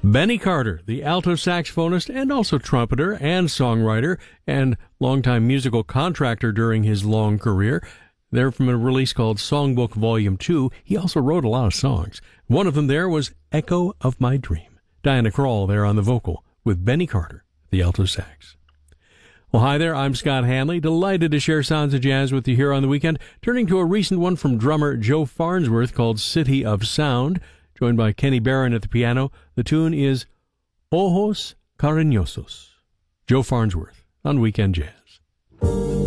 Benny Carter, the alto saxophonist and also trumpeter and songwriter and longtime musical contractor during his long career. They're from a release called Songbook Volume 2. He also wrote a lot of songs. One of them there was Echo of My Dream. Diana Krall there on the vocal with Benny Carter, the alto sax. Well, hi there, I'm Scott Hanley, delighted to share sounds of jazz with you here on the weekend, turning to a recent one from drummer Joe Farnsworth called City of Sound, joined by Kenny Barron at the piano. The tune is Ojos Cariñosos. Joe Farnsworth on Weekend Jazz.